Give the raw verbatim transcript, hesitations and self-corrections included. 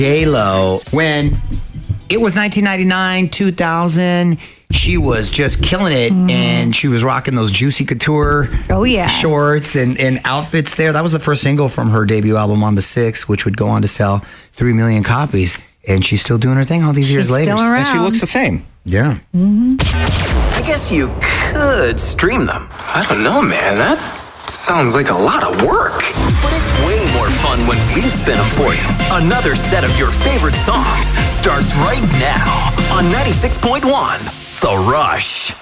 J-Lo, when it was nineteen ninety-nine, two thousand, she was just killing it, mm. and she was rocking those Juicy Couture oh, yeah. shorts and, and outfits there. That was the first single from her debut album, On the Six, which would go on to sell three million copies. And she's still doing her thing all these she's years later. Still around. And she looks the same. Yeah. Mm-hmm. I guess you could stream them. I don't know, man. That sounds like a lot of work. But it's way more fun when we spin them for you. Another set of your favorite songs starts right now on ninety-six point one The Rush.